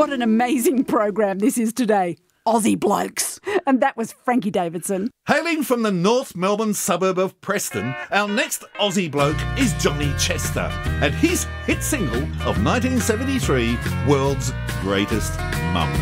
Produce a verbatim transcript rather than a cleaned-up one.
What an amazing program this is today. Aussie blokes. And that was Frankie Davidson. Hailing from the North Melbourne suburb of Preston, our next Aussie bloke is Johnny Chester and his hit single of nineteen seventy-three, World's Greatest Mum.